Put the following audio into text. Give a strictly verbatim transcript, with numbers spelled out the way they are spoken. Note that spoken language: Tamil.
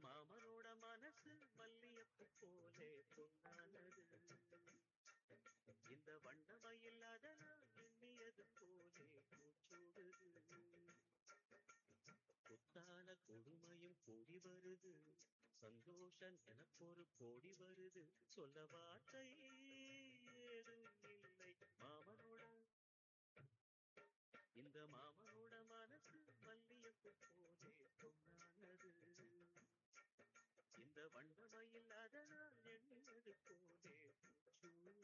மாமனோட மனசு மல்லியப்பு போலே பொன்னானது. இந்த வண்ணமயில் அதனால் எண்ணியது போலே பூச்சூடுது. புத்தான கொடுமையும் கூடி வருது, சந்தோஷம் எனக்கொரு கோடி வருது. சொல்ல வார்த்தை ஏதும் இல்லை மாமனோட, இந்த மாமனோட மனசு மல்லியப்பு